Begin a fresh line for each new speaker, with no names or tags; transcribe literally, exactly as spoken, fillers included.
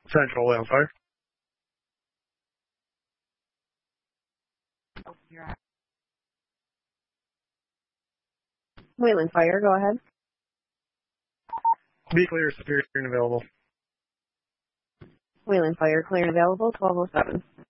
Central Whale Fire.
Wayland Fire, go ahead.
Be clear, superior and available.
Wayland Fire, clear and available, twelve oh seven.